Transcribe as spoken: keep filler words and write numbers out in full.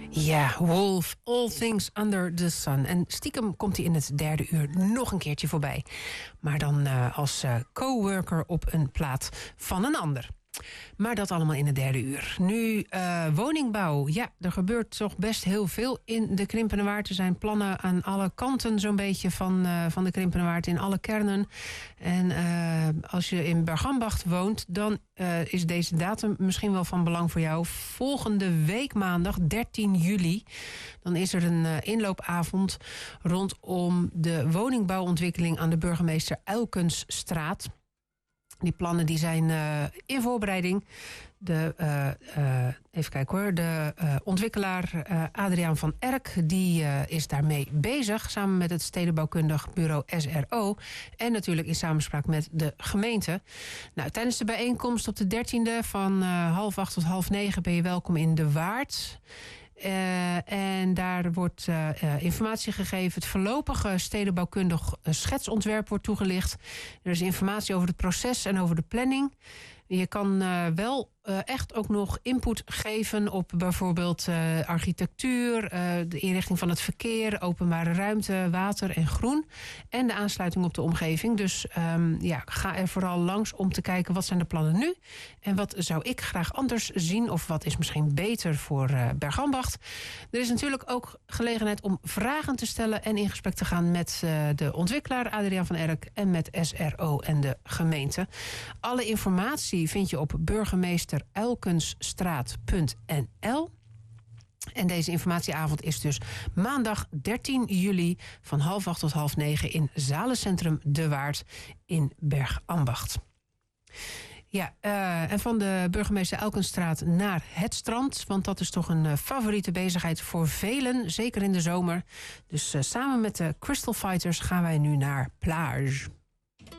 Ja, Wolf, All Things Under the Sun. En stiekem komt hij in het derde uur nog een keertje voorbij. Maar dan uh, als uh, coworker op een plaat van een ander. Maar dat allemaal in het derde uur. Nu, uh, woningbouw. Ja, er gebeurt toch best heel veel in de Krimpenerwaard. Er zijn plannen aan alle kanten zo'n beetje van, uh, van de Krimpenerwaard, in alle kernen. En uh, als je in Bergambacht woont, dan uh, is deze datum misschien wel van belang voor jou. Volgende week maandag, dertien juli, dan is er een uh, inloopavond rondom de woningbouwontwikkeling aan de Burgemeester Uilkensstraat. Die plannen die zijn uh, in voorbereiding. De, uh, uh, even kijken hoor. De uh, ontwikkelaar uh, Adriaan van Erk, die uh, is daarmee bezig, samen met het stedenbouwkundig bureau S R O. En natuurlijk in samenspraak met de gemeente. Nou, tijdens de bijeenkomst op de dertiende van uh, half acht tot half negen ben je welkom in de Waard. Uh, en daar wordt uh, uh, informatie gegeven. Het voorlopige stedenbouwkundig schetsontwerp wordt toegelicht. Er is informatie over het proces en over de planning. Je kan uh, wel uh, echt ook nog input geven op bijvoorbeeld uh, architectuur, uh, de inrichting van het verkeer, openbare ruimte, water en groen. En de aansluiting op de omgeving. Dus um, ja, ga er vooral langs om te kijken wat zijn de plannen nu. En wat zou ik graag anders zien, of wat is misschien beter voor uh, Bergambacht. Er is natuurlijk ook gelegenheid om vragen te stellen en in gesprek te gaan met uh, de ontwikkelaar Adriaan van Erk en met S R O en de gemeente. Alle informatie vind je op burgemeester uilkensstraat punt n l. En deze informatieavond is dus maandag dertien juli van half acht tot half negen in Zalencentrum De Waard in Bergambacht. Ja, uh, en van de Burgemeester Uilkensstraat naar het strand. Want dat is toch een uh, favoriete bezigheid voor velen, zeker in de zomer. Dus uh, samen met de Crystal Fighters gaan wij nu naar Plage.